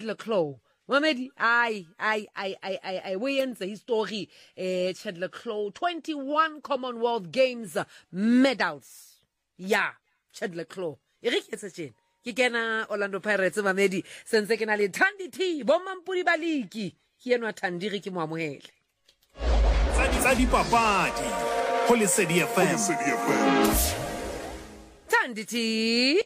Clough. Mamedi, I win the history. Chandler Clough, 21 Commonwealth Games medals. Yeah, Chandler Clough. Eric Etsachen. Ke kena Orlando Pirates Mamedi. Sense ke na le Thandi T, bomampudi baliki. Ke enwa Thandi re ke mo amohele. Tsa dipapadi ho Lesedi FM. Thandi T.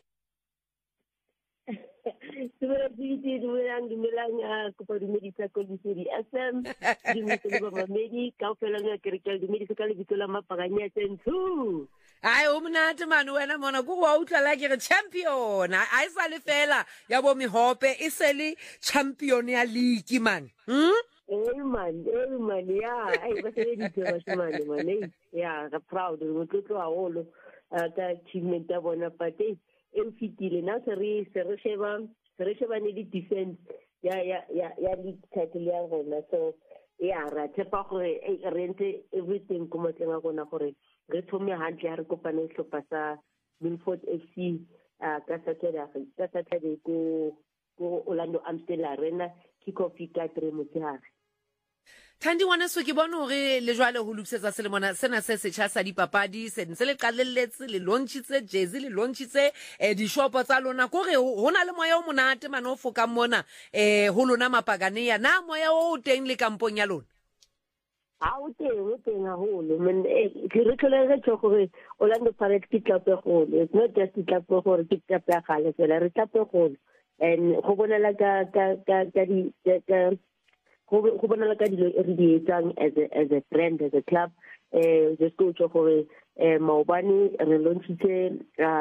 Dumelang kopa dumedisa ko Lesedi FM. Dumedisa ba mamedi ka ofela nga kereke dumedisa ka lebitso la mapaganya tsentu. Ai o monate man wena mona go wa utla la ke re champion. Ai sa le fela ya bo Mehope e se le champion ya league man. Man, yeah. Ai ba se di tsa man. Yeah, I'm proud. Mo tlotlo a holo ka achievement ya bona pate. E fitile na se re sheba ne di defense ya league title ya rona. So yeah, ra tshepa gore rente everything ko motleng a gona gore re thome hantle re kopane hlopha sa Milford FC ka Saturday ko Orlando Amstel Arena kick-off ka 3 motshehare. Thandi wana so ke bona hore le jwale ho lukisetsa selemona sena se setjha sa dipapadi se ntse le qalelletse le launchitse jersey le launchitse di shop tsa lona gore hona le moya o monate mane o foka mona ho lona Mapagania na moya o teng le kampong ya lona. O teng haholo men ke re tlholega gore Orlando Pirates ke club e golo. It's not just a club gore ke club ya gale fela re club e golo and go bonala ka go bonala ka dilo e re di etsang as a brand, as a club. Just go to gore maobane re launchitse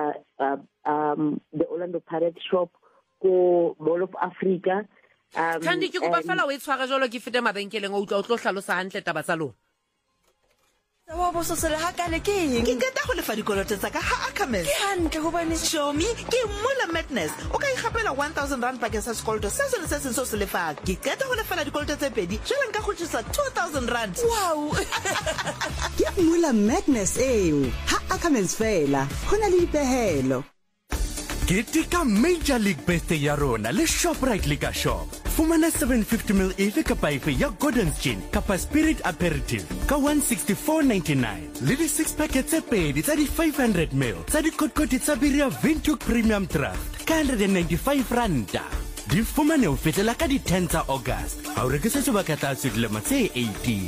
the Orlando Pirates shop ko Mall of Africa. Thandi ke kopa fela o e tshwara jolo ke fete mabenkeleng o utla o tlo hlalosa hantle taba tsa lona. Wa bososela ha kale ke eng ke keta go lefa dikoloto tsa ka ha Ackermans ke hantle go bane shomi ke mola madness o ka igapela 1000 rand bakeng sa sekoloto se se so se lefa ke keta go lefela dikoloto tse pedi jela nka go tshisa 2000 rand. Wow ke mola madness ha Ackermans fela hona le dipehelo. Ketika Major League Birthday ya rona le Shoprite Liquor Shop. Fumana 750ml efe kapa efe ya Gordon's Gin kapa Spirit Aperitif ka 164.99. Le di 6 packets tse pedi tsa di 500ml tsa di kotkoti tsa Biria Vintuk Premium Draft ka 195 randa. Di fumane ho fetela ka di 10 tsa August. Ha o rekisa sebaka tsa dilemo tse 18.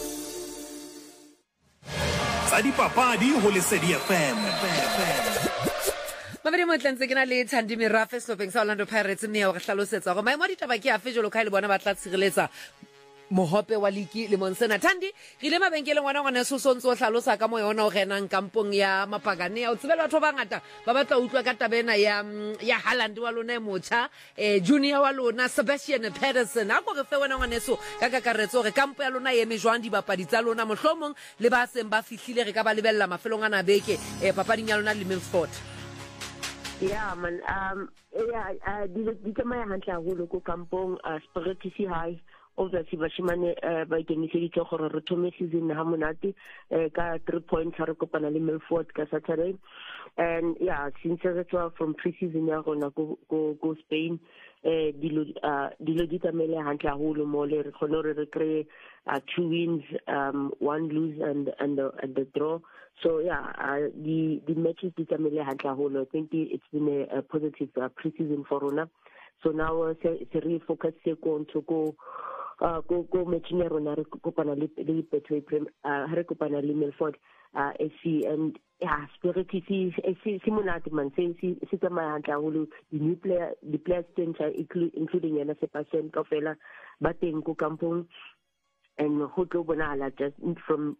Tsa dipapadi ho Lesedi FM. Mamedi mo tlantse ke na le Thandi Merafe sehlopeng sa Orlando Pirates mme ya go hlalosetsa go maemo a ditaba ke a fe jolo ka ile bona ba tla tshireletsa Mohope wa league le Monsena. Thandi re ile mabenkeleng ngwana so sontso o hlalosa ka mo yona o genang kampong ya Mapagania o tsebela batho ba ngata ba batla utlwa ka tabena ya Haaland wa lona motjha junior wa lona Sebastian Pedersen a go re fe wena ngwana so ka kakaretso re kampo ya lona eme jwang dibapadi tsa lona mohlomong le ba seng ba fihlile re ka ba lebella mafelong ana beke papading ya lona le Milford. Yeah, man. Di tsamaya hantle haholo ko kampong spirit is high. Obviously bashimane ba ikemiseditse gore re thome season ha monate ka 3 points ha re kopana le Milford ka Saturday. And yeah, since it's from pre-season ya gona go Spain dilo di tsamele hantle haholo mo le re khona re kry 2 wins, 1 lose and the draw. So yeah, the matches di tsamele hantle haholo. I think it's been a positive pre-season for Rona. So now se re focus ko to go matching ya rona re kopana le Betway Prem re kopana le Milford FC and yeah, spirit is monate man se tsamaya hantle haholo. The players including Yana Sebastian Kofela ba teng ko kampong. And ho tlo bonala just from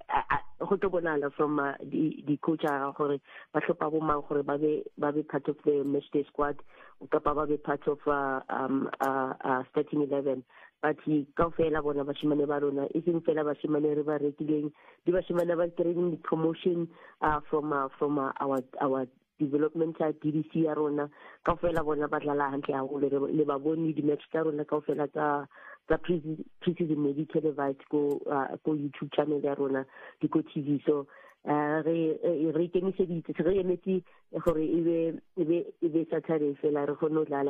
the coach gore ba hlopa bo mang gore ba be part of the match day squad kapa ba be part of starting 11 but he kaofela bona bashimane ba rona iseng fela bashimane re ba rekileng di bashimane ba training the promotion from our development side DDC ya rona kaofela bona ba dlala hantle haholo le ba bone di match tsa rona kaofela tsa pre-season maybe televised go YouTube channel ya rona di go TV. So re kemiseditse re emetse gore ebe Saturday fela re gone dlala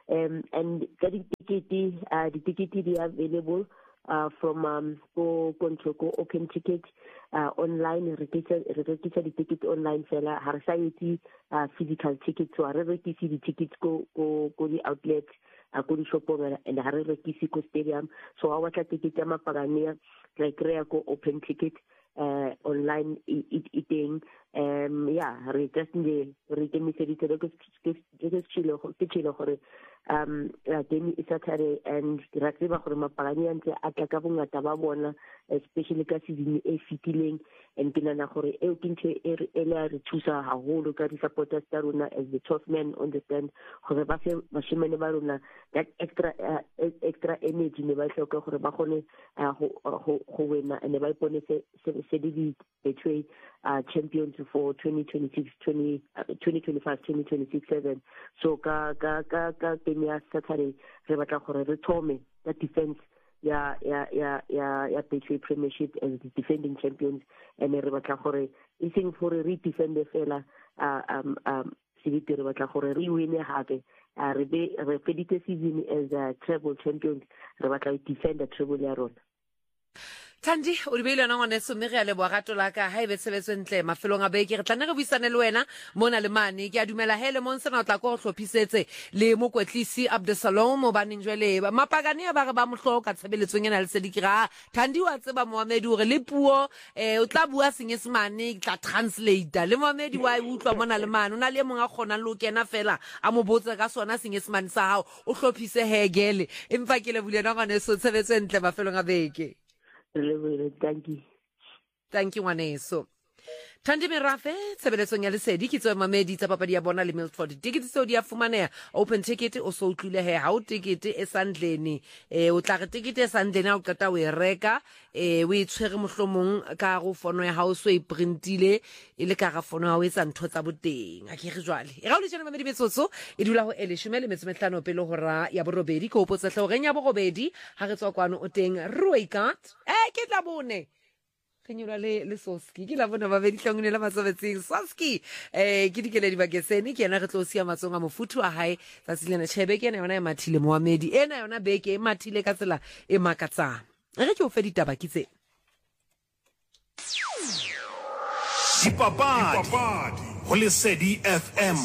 and the ticket they are available from go open ticket online re rekisa di ticket online fela ha re sa yetsi physical tickets so re rekisi di tickets go di outlet go di shopong and ha re rekisi go stadium so our ticket ya mapagania like re go open ticket online eating yeah re just re kemiseditse ke chilo gore game is Saturday and ra tseba gore mapagani ntse a tla ka bongata ba bona especially ka season e fitileng and ke nana gore e kintse e la re thusa haholo ka di supporters tsa rona as the 12 men on the stand gore ba se bashimane ba rona that extra energy ne ba hloka gore ba gone go wena and ba ipone se di betway champions for 2026 2025 2026 7 so ka ya Saturday re batla gore re thome the defense ya Betway Premiership as the defending champions and re batla gore e seng for re defend fela sibiti re batla gore re win hape re fedite season as a treble champions re batla defend the treble ya rona. Thandi o dibile na ngwane so mme re a leboga gato la ka ha ebe sebetse ntle mafelong a beke re tla nne re buisane le wena mona le mane ke a dumela hele monsena o tla go hlophisetse le mokwetlisi Abdesalom o baneng jwele mapagane ba re ba mohloka tshebeletsong ena le sedikira Thandi wa tseba Mohamedi o re le puo o tla bua senyesemane tla translate le Mohamedi wa utlwa mona le mane o na le mong a khona le o kena fela a mo botsa ka sona senyesemane sa hao o hlophise hegele empa ke le bule na ngwane so tshebetse ntle mafelong a beke. Thank you ngwaneso. Thandi Merafe tshebeletsong ya lesedi ke tsoe mamedi tsa papadi ya bona le Milford ticket so di a fumaneha open ticket o so utlwile he ha o ticket e sandleni o tla re ticket e sandleni a o qeta o e reka o e tshwere mohlomong ka go fono ya hao so e printile e le ka ga fono ya o etsa ntho tsa boteng a ke re jwale e ga o le tsena mamedi metsotso e dula ho eleshome le metsomehlano pele hora ya borobedi ko opotsa hle o reng ya borobedi ha re tswa kwano o teng Ruikat ke tla bone kenyula le Soski ke la bona ba bedi hlongone la matsobetseng Soski ke dikeledi ba geseni ke yena re tlo sia matsonga mofuthu a hae tsa silena chebe ke yena e mathile Mohamedi ena yona beke e mathile ka tsela e makatsang re ke o fe ditaba ke tse Dipapadi ho Lesedi FM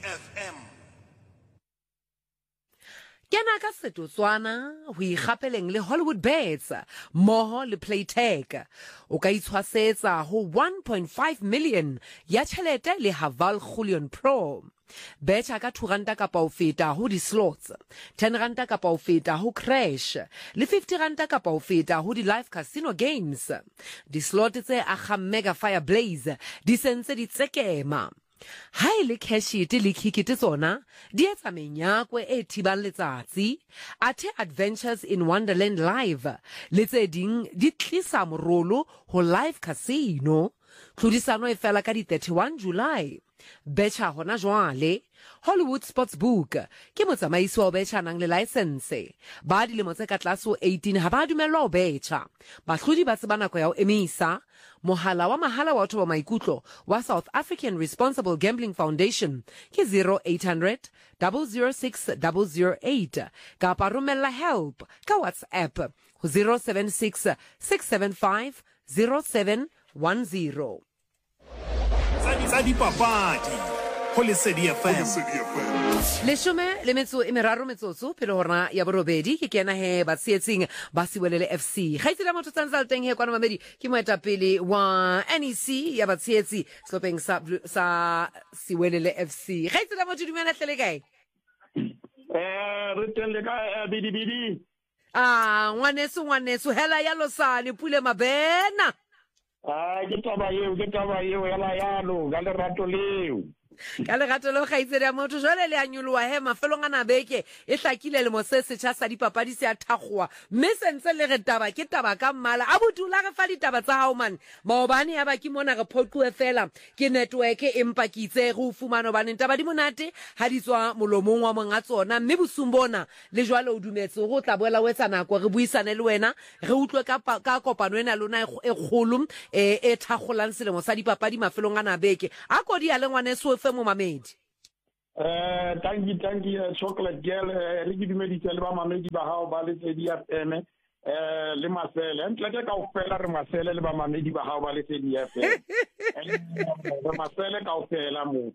Kena ka setotswana ho ikgapeleng le Hollywood Bets moho le Playtech o ka itshwasetsa ho 1.5 million ya tjhelete le Haval Julian Pro betcha ka 2 ranta kapa o feta ho di slots 10 ranta kapa o feta ho crash le 50 ranta kapa o feta ho di live casino games di slot tse a mega fire blaze di sentse di tsekema ha ile cash it le kikite tsona di etsa menyakwe e thibang letsatsi athe Adventures in Wonderland live le tse ding di tlisa morolo ho live casino tlhodisano e fela ka di 31 July betcha hona jwale Hollywood Sportsbook ke motsamaisi wa betcha nang le license ba dilemo tse ka tlase 18 ha ba dumellwa ho betcha bahlodi ba tseba nako ya ho emisa mohala wa mahala wa thoba maikutlo wa South African Responsible Gambling Foundation ke 0800 006 008 kapa romella help ka WhatsApp ho 076 675 0710 tsa dipapadi ho Lesedi FM leshome le metso e meraro metsotso pele hona ya borobedi ke kena he ba tsietsing ba Siwelele FC ga itse la motho tsantsa le teng he kwana mamedi ke moetapele wa NEC ya ba tsietsi slopeng sa Siwelele FC ga itse la motho dumela tlele kae re telle ka bidibidi ngwaneso hela ya losane pule mabena ke taba eo yala yalo ga le rato leo ka le gato le gaitsedi ya motho jwale le a nyoloa he mafelong a nabeke e hlakile le mose setjha sa dipapadi se a thakgoa mme sentse le re taba ke taba ka mmala a botula re fa ditaba tsa hao man maobane ya ba ke mona re phoqwe fela ke network empa ke itse re o fumana bane taba di monate ha di tswa molomong wa monga tsona mme bosumbona le jwale o dumetse go tla boela wetsa nako re buisane le wena re utlwe ka kopano ena lona e kgolo e thakgolang selemo sa dipapadi mafelong a nabeke a kodi ya le ngwane so mo mamedi Thank you, Chocolate Girl. Re ke dumeditse le ba mamedi ba hao ba Lesedi FM le Masele. Ntle ke kaofela re Masele le ba mamedi ba hao ba Lesedi FM. Re Masele kaofela mo.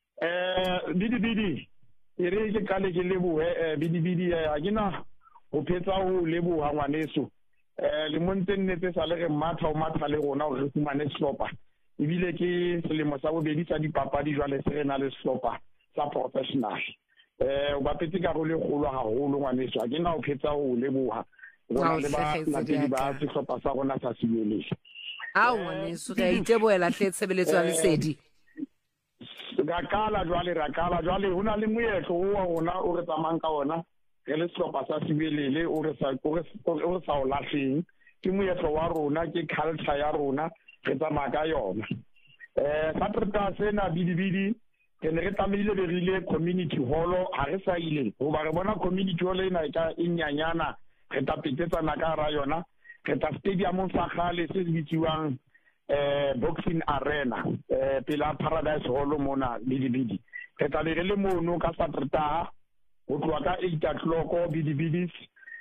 Bidi ere ke kale ke lebohe bidi a gina ho phetsa ho leboha ngwaneso. Le monte nnete sa le re matha le rona ho re fumane slopa. Ebile ke selemo sa bobedi tsa dipapadi jwale se re na le slopa sa professional. O ba petse ka go le golo haholo ngwaneso a gina ho phetsa ho leboha. Bona le ba di ba se slopa sa rona sa sibolisa. Ngwaneso re iteboela hle tshebeletso ya Lesedi. Rakala jwale hona le moetlo wa rona o re tsamang ka ona re le slopa sa sibelele o re sa o lahleng ke moetlo wa rona ke culture ya rona re tsamaya ka yona sa treta sena bidi ke ne re tlamehile be rile community hall ha re sa ile ho ba re bona community hall ena ka inyanyana re tapetetsana ka ra yona re ta stadium sa khale se bitsiwang boxing arena pela Paradise Hall mona bidi re tla le mono ka Saterdag go tloa ka 8 o'clock bidis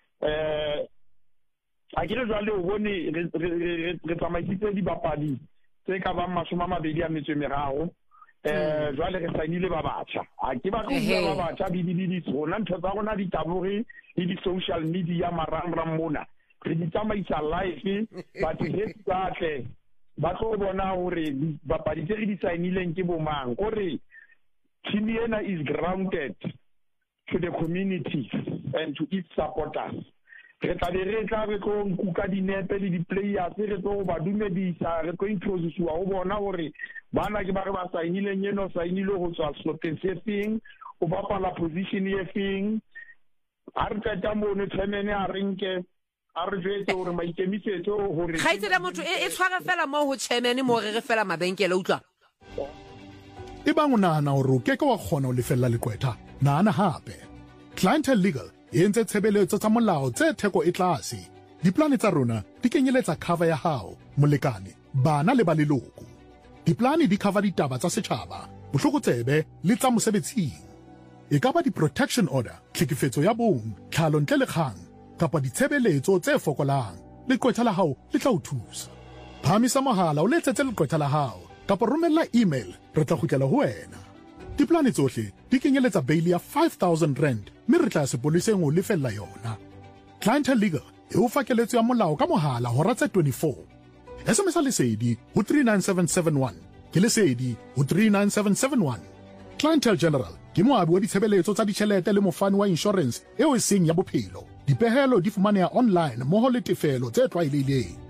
a ke re jwale o bone re tsamaisitse dibapadi tse ka ba 20 a metso meraro jwale re sainile ba batjha a ke ba go ba batjha bidis rona ntho tsa rona di tabore le di social media marangrang mona re di tsamaisa live ba tse ba tlo bona hore bapadi tse re di sainileng ke bomang gore team ena is grounded to the community and to its supporters. Re tla re tlo nkuka dinepe le di-players re tlo ba dumedisa re tlo introducea ho bona hore bana ke ba re ba sainileng eno sainile ho tswa slopping se feng o bapala position e feng a re tata mono tshemene a renke a re jwetse hore maikemisetso hore ga itse da motho e tshwara fela mo ho chairman mo re fela mabenkele utlwa e bang o nahana hore o keke wa kgona ho lefella lekwetha nahana hape Clientele Legal e entse tshebeletso tsa molao tse theko e tlase diplane tsa rona di kenyeletsa cover ya hao molekane bana le ba leloko diplane di cover ditaba tsa setjhaba bohlokotsebe le tsa mosebetsing e ka ba di-protection order tlhekefetso ya bong tlhalo ntle le kgang kapa ditshebeletso tse fokolang leqwetha la hao le tla o thusa phamisa mohala o letsetse leqwetha la hao kapa romella email re tla kgutlela ho wena diplane tsohle di kenyeletsa bail ya 5,000 rand mme re tla sepoleseng o lefella yona Clientele Legal e o fa keletso ya molao ka mohala hora tse 24 SMS Lesedi ho 39771 ke Lesedi ho 39771 Clientele General ke moabi wa ditshebeletso tsa ditjhelete le mofani wa insurance eo e seng ya bophelo dipehelo di fumaneha online mmoho le tefelo tse tlwaelehileng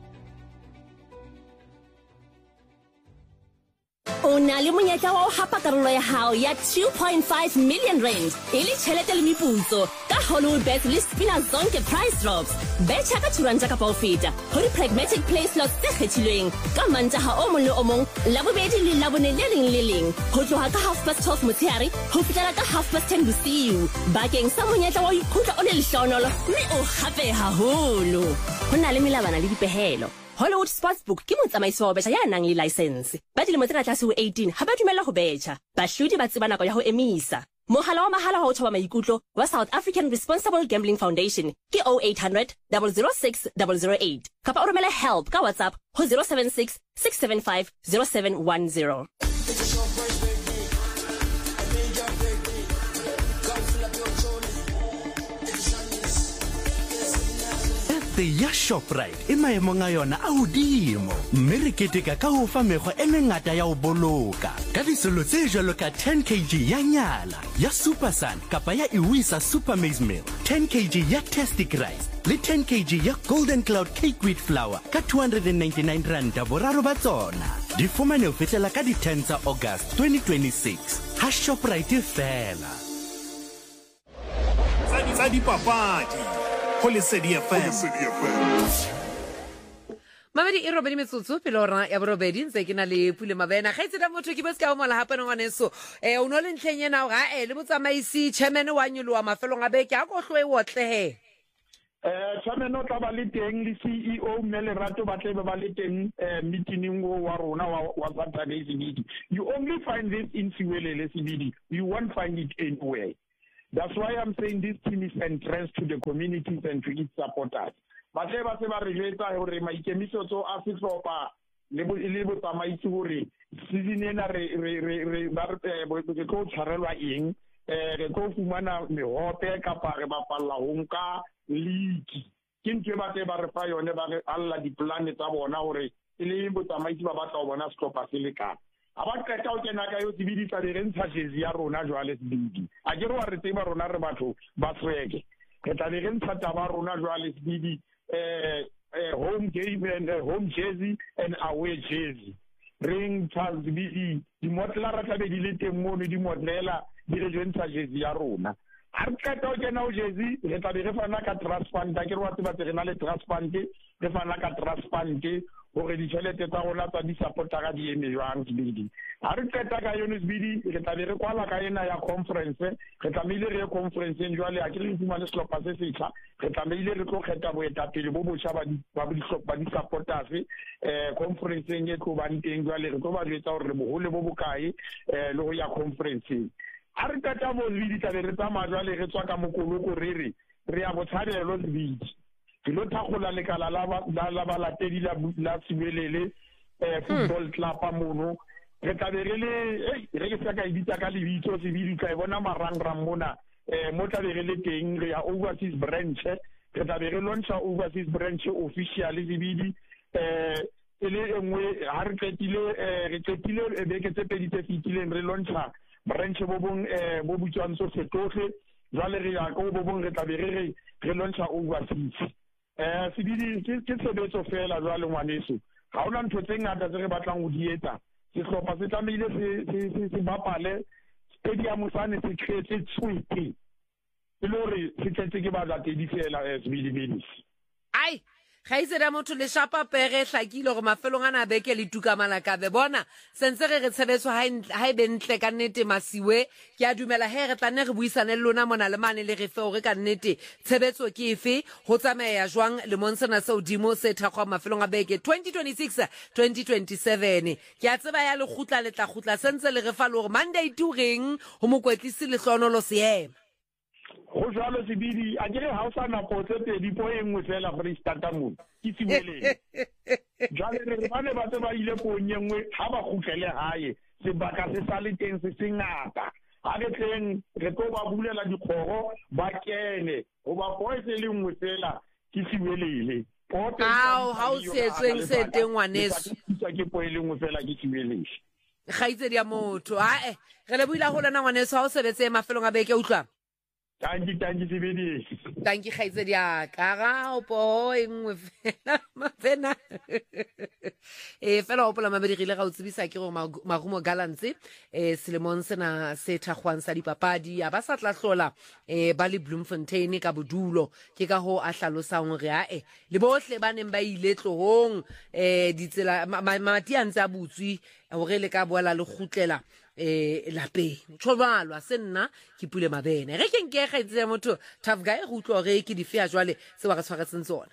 o na le monyetla wa ho hapa karolo ya hao ya 2.5 million rand e le tjhelete le meputso ka Hollywoodbet le Spina Zonke prize drops betjha ka turanta kapa ho feta ho di-pragmatic play slots tse kgethilweng ka mantaha o mong le o mong labobedi le labone le leng le leng ho tloha ka 12:30 motshehare ho fihlela ka 10:30 bosiu bakeng sa monyetla wa ho ikutlwa o le lehlohonolo mme o hape haholo ho na le melawana le dipehelo Hollywood Sportsbook ke motsamaisi wa betjha ya nang le license ba dilemo tse tlase ho 18 ha ba dumella ho betjha bahlodi ba tseba nako ya ho emisa mohala wa mahala wa ho thoba maikutlo wa South African Responsible Gambling Foundation ke 0800 006 008 kapa o romela help ka WhatsApp ho 076 675 0710 ya Shoprite e maemong a yona a hodimo mme re keteka ka ho fa mekgwa e mengata ya ho boloka ka disolo tse jwalo ka 10 kg ya nyala ya Super Sun kapa ya Iwisa Super Maize Meal 10 kg ya Tastic Rice le 10 kg ya Golden Cloud Cake Wheat Flour ka 299 rand boraro ba tsona di fumane ho fihlela ka di 10 tsa August 2026 ha Shoprite fela tsa dipapadi ho Lesedi FM. Mabedi e robedi metsotso pele hora ya borobedi ntse ke na le Pule Mabena ga itse da motho ke boska o mola hape ngwaneso o no le ntlheng yena ga le botsamaisi chairman wa nyolo wa mafelong a beke a go hloe wotle he tshwanelo tla ba le teng le CEO mme Lerato ba tle ba le teng meeting wa rona wa Saturday Sibidi. You only find this in Siwelele Sibidi. You won't find it anywhere. That's why I'm saying this team is entrust to the communities and to its supporters. Ba tle ba se ba re jwetsa hore maikemisetso a sehlopha le bo tsamaisi hore season ena re ba re go tshwarelwa eng re go fumana mehope kapa re bapalla ho nka league ke ntwe ba te ba re fa yone ba re alla di-plan tsa bona hore e le botsamaisi ba batla ho bona sehlopha se le ka a ba qeta o kena ka yo Sibidi tsa re ntsha jersey ya rona jwale Sibidi a ke re wa re tseba rona re batho ba sweke re tla re ntsha taba rona jwale Sibidi home game and home jersey and away jersey ring Sibidi di motlela ra tla be di le teng mo di motlela di re ntsha jersey ya rona a re qeta o kena o jersey re tla be re fana ka trust fund a ke re wa tseba re na le trust fund re fana ka trust fund hore ditšhelete tsa rona tsa di-supportera di eme jwang Sibidi a re qeta ka yone Sibidi re tla be re kwala ka ena ya conference re tlamehile re ye conferenceng jwale a ke re fumane sehlopha se setjha re tlamehile re tlo kgetha boetapele bo botjha ba di-supporters conferenceng e tlo bang teng jwale re tlo ba jwetsa hore re bohole bo bokae le go ya conferenceng a re qeta mo Sibidi tla be re tsamaya jwale re tswa ka mokoloko re ya botshabelo Sibidi ke lo thagola lekala la balatedi la Siwelele football club mono re tla be re ke saka ibitsa ka lebitso Sibidi tla bona marangrang mona mo tla be re le teng re ya overseas branch re tla be re launcha overseas branch official Sibidi ele engwe ha re qetile beke tse pedi tse fitileng re launcha branch bo butswang so fetohle jwale re ya go bo bong re tla be re launcha overseas Sibidi ke sebetso fela jwale ngwaneso ga ona ntho tse ngata tse re batlang go di etsa sehlopha se tlamehile se bapale stadium sane se tletse tswete e le hore se tletse ke balatedi fela Sibidi ai ga itse da motho le shapa pere hlakile go mafelong ana beke le tuka malakabe bona sentse re tshebetso ha e bentle ka nnete Masiwe ke a dumela he re tlanne re buisane le lona mona le mane le re fe hore ka nnete tshebetso ke efe ho tsamaya jwang le monsena se odimo se thakgwa mafelong a beke 2026 2027 ke a tseba ya le khutla le tla khutla sentse le re fa le hore Monday to reng ho mokwetlisi le hlonolo seema go jalo Sibidi a dire ha o sa na potse pedi po engwe fela Freestata mo ke Siwelele jale re bane ba tse ba ile po nyengwe ha ba khutlele hae sebaka se sa le teng se sengata ha re tleng re tlo ba bulela dikgoro ba kene go ba boys le ngwe fela ke Siwelele ha o setsweng se teng ngwaneso ke po ile ngwe fela ke Siwelele ga itse dia motho re le buila go lona ngwaneso ha o sebetse mafelong a beke utlwa Thank you Sibidi. Thank you Khaitsedi ya ka opo engwe fela mafena fela opola mabedigile ga o tsebisa ke go magumo galantse selemong sena se thagwang sa dipapadi a ba sa tla hlola ba le Bloemfontein ka bodulo ke ka ho a hlalosang re le bohle ba neng ba ile tlohong ditsela mati a ntse a butswi hore le ka boela le khutlela lapeng tšhobalwa se nna ke Pule Mabene ge ke nke gaitse ya motho tough guy go utlwa ge ke difea jwale se wa re tshwaretseng tsona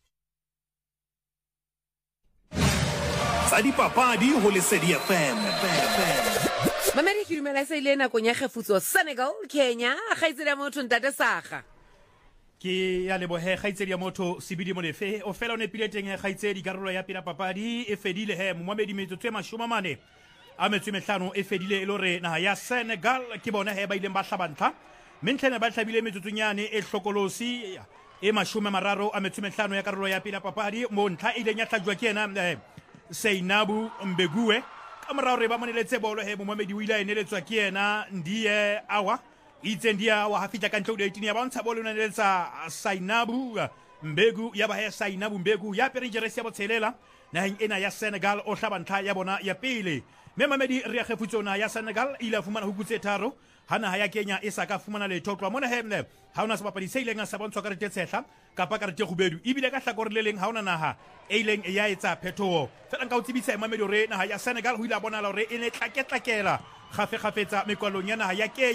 tsa dipapadi ho Lesedi FM mamedi ke dumela se ile nakong ya kgefutso Senegal Kenya gaitse ya motho ntate Saga ke ya lebohe gaitsedi ya motho Sibidi Molefe o fela o nepile teng gaitsedi karolo ya pela papadi e fedile he momamedi metsotso e 40 a metso mehlano e fedile e lore naha ya Senegal ke bona he ba ileng ba hlabantla mentlhene ba tlhabile metsotsonyane e hlokolosi e 30 a metso mehlano ya karolo ya pela papadi mo ntla ileng ya tlajwa ke ena Seinabu Mbegue ka morao re ba moneletse bolo he momamedi o ile a eneletswa ke ena Ndiye Awa itse Ndiye Awa ha fitla ka ntle o 18 ya bontsha bolo o neletsa Seinabu Mbegu ya ba he Seinabu Mbegu ya pere jeresi ya botshelela naheng ena ya Senegal o hlabantla ya bona ya pele memamedi re kgefutsona ya Senegal ile fumana hukutse tharo hana ya Kenya e saka fumana le totlwa mona hemne ha ona sebapadi se ileng a sa bontshwa ka rete tshehla kapa ka rete khubedu ibile ka hlakore le leng ha ona naha e ileng ya etsa phetoho fela nka o tsebisa memamedi re naha ya Senegal ho ile a bona hore e ne tlaketlakela khafetsa mekwalong ya naha ya Kenya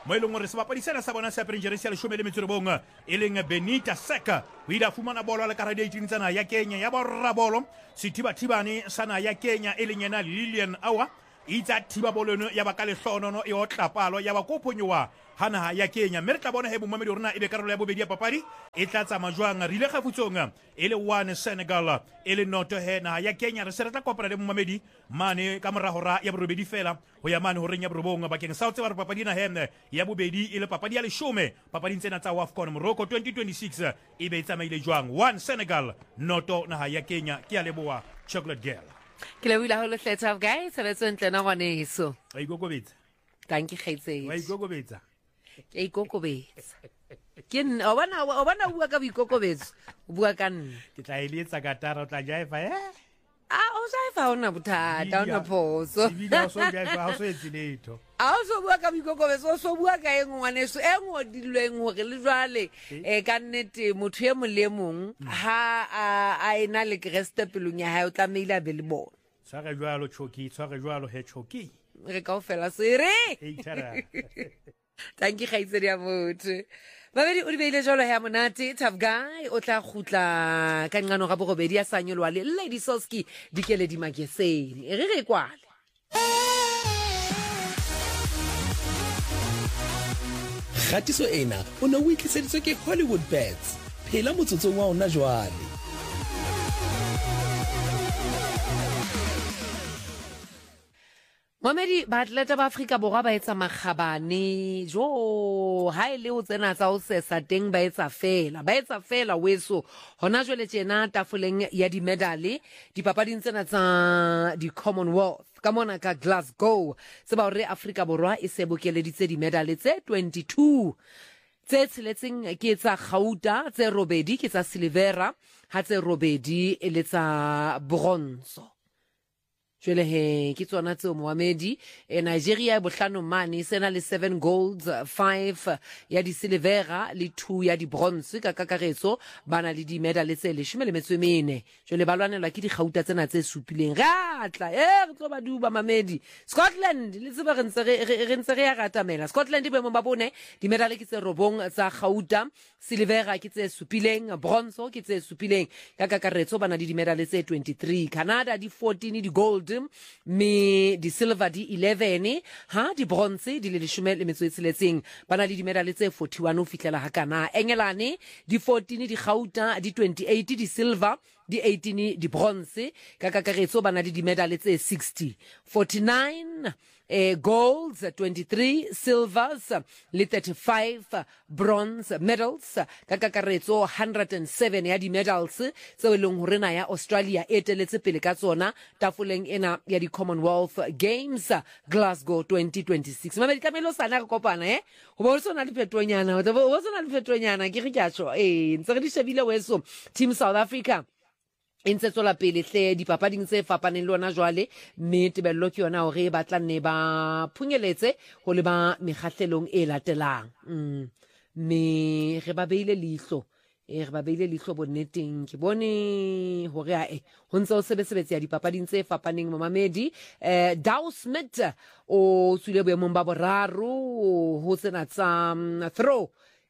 mo e leng gore sebapadi sena sa bona se apereng jeresi ya 17 e leng Benita Seka o ile a fumana bolo le karadi 18 tsana ya Kenya ya borrabolo sethibathibane sana ya Kenya e leng yena Lilian Awa itsa thiba bolono ya ba ka lehlonono e otlapalo ya ba koponyowa hana ya Kenya mme re tla bona he bomamedi rona e be karolo ya bobedi ya papadi e tla tsama jwang rile kgafutsong e le 1 Senegal e le noto he na ya Kenya re se re tla kopana le bomamedi mane ka morahora ya borobedi fela ho ya mane ho reng ya borobong bakeng sa tse ba re papadi na he ya bobedi e le papadi ya 10 papadi tsena tsa AFCON Morocco 2026 e be tsamaile jwang 1 Senegal noto na ya Kenya ke a leboa Chocolate Girl ke le wila ho le fletsa guys se betso ntle na ngwaneso wa ikokobetsa thank you khaitse wa ikokobetsa ke ikokobetsa ke o bona bua ka boikokobetso o bua ka nna ke tla eletsa ka tara o tla jaifa o jaifa ona bothata ona phoso video so jaifa ha so etsiletho a o so bua ka boikokobetso o so bua ka eng ngwaneso e ngodilweng hore le jwale ka nnete motho e molemong ha a ena le kreste pelong ya hae o tla meila be le bona tsaka jwalo choki tsaka jwalo he choki re ka o fela sere thank you khaitsedi ya motho babedi o di beile jalo ya monate tough guy o tla khutla ka ngano ga borobedi ya sanyolwa le Lady Soski dikele di mageseni e re kwale Khatiso ena o ne o itliseditswe ke Hollywood Bets phela motsotsong wa ona jwale Mamedi ba atleta ba Afrika Borwa ba etsa makgabane jo ha ile o tsena tsa o sesa teng ba etsa fela weso hona jwale tjena tafoleng ya di medal dipapading tsena tsa di Commonwealth ka mona ka Glasgow se ba re Afrika Borwa e se bokeleditse di medal tse 22 tse tseletseng ke tsa Gauta tse robedi ke tsa silvera ha tse robedi e le tsa bronze jwele he ke tsona tse Mohamedi Nigeria bohlano mane sena le 7 golds 5 ya di silvera le 2 ya di bronze ka kakaretso bana le di medal tse 14 jwele ba lwanelwa ke di Gauta tsena tse supileng ratla re tlo ba duba Mamedi Scotland le tseba re ntse re ya ratamela Scotland be mo ba bone di medal ke tse robong tsa Gauta silvera ke tse supileng bronze ke tse supileng ka kakaretso bana di medal tse 23 Canada di 14 di gold me di silver di 11 ha di bronze di le 16 bana le di medal tse 41 o fitlela hakana Engelane di 14 di Gauta di 28 di silver di 18 di bronze ka kakaretso bana di medal tse 60 49 golds 23 silvers le 35 bronze medals ka kakaretso 107 ya di medals tseo leng hore na ya Australia e teletse pele ka tsona tafoleng ena ya di Commonwealth Games Glasgow 2026 mamedi kamelo sana re kopana ho bo sona le petonyana ke re tjatso ntse re di shebile weso team South Africa intse tsola pele hle dipapading tse fapaneng le ona jwale mme tebello ke yona hore ba tla nne ba phungeletse ho le ba mekgahlelong e latelang mme re ba beile leihlo bonneteng ke bone hore ho ntse o sebetsa dipapading tse fapaneng Mamedi Dow Smith o tswile boemong ba boraro ho tsena tsa throw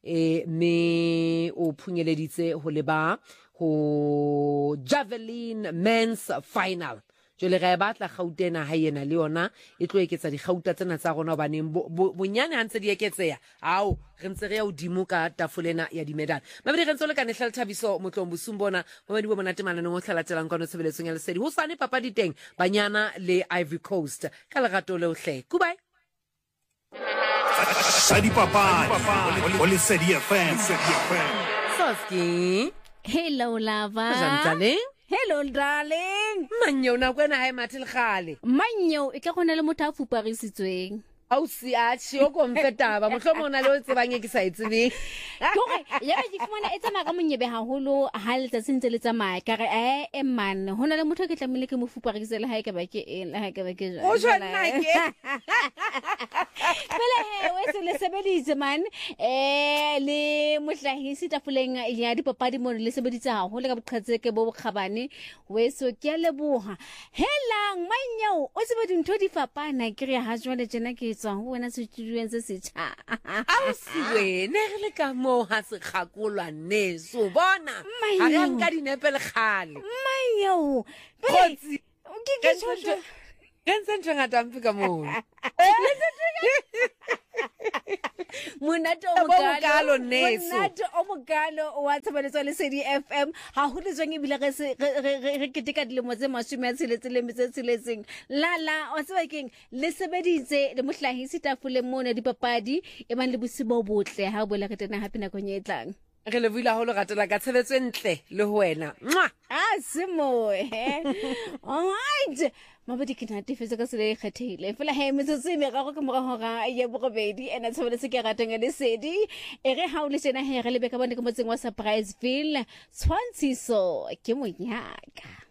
me o phunyeleditse ho le ba ho javelin men's final jole ga batla Gautena ha yena le yona e tlo eketsa di Gauta tsena tsa rona baneng bonyane ha ntse di eketseya ao re ntse re ya udimo ka tafolena ya di medal mabedi re ntse le ka nehla Thabiso Motlombo Sumbona mamedi bo monate mananeng o tlhalatelang ka no sebeletsong ya lesedi ho sane papadi teng Banyana le Ivory Coast ka lerato le hle goodbye Sadi papadi ho Lesedi FM Soski Hello, lover. Hello, darling. Manyo na kwena hai matil khale. Manyo e tla gona le motho a fuparisitsweng. Au si a tshio go mfetaba mohlomong na le o tsebang ke sa itsebe Tore ya ke fumana etsa maka monyebe haholo ha le tsa sentse le tsamaya ka re man hona le motho ke tlamile ke mo fuparisela ha e ka ba ke eng ha e ka ba ke jana o jwana ke Pele we se le sebeditse man le mohlahisi tafoleng ya dipapadi mo le sebeditse haholo ka boqhetse ke bo bokgabane we so ke a leboha helang manyo o tsebe dintho di fapana ke re ha jwale jena ke tswa ho wena studiong se setjha a siwe ne re le ka mo ha se kgakolwa neso bona ha re nka dinepe le khale mayo khotsi ke ntse ngata mpi ka mo Monato o mogalo wa tshebeletso le Lesedi FM ha ho le tsweng ebile re keteka dilemo tse 16 lala o tseba keng le sebeditse le mohlahisi tafole mona dipapadi e bang le bosibo botle ha o boela re tena hape nakong e tlang re le buila ho le gatela ka tshebetso entle le ho wena simo alright mabedi ke natefetse ka sele kgethile fela he metsotso me ga go ke mora hora ya bogobedi ena tshebeletse ke rateng Lesedi e re ha o le tsena he re le beka bone ke motseng wa Surpriseville Tshwantshiso ke monyaka